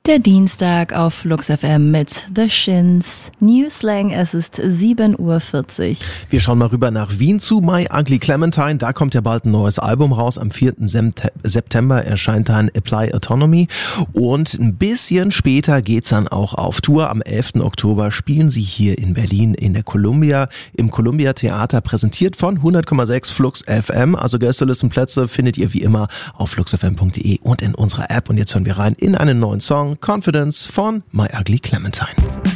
Der Dienstag auf Flux FM mit The Shins. New Slang, es ist 7:40 Uhr. Wir schauen mal rüber nach Wien zu My Ugly Clementine. Da kommt ja bald ein neues Album raus. Am 4. September erscheint dann Apply Autonomy. Und ein bisschen später geht's dann auch auf Tour. Am 11. Oktober spielen sie hier in Berlin in der Columbia, im Columbia Theater, präsentiert von 100,6 Flux FM. Also Gästelistenplätze findet ihr wie immer auf fluxfm.de und in unserer App. Und jetzt hören wir rein in einen neuen Song, Confidence von My Ugly Clementine.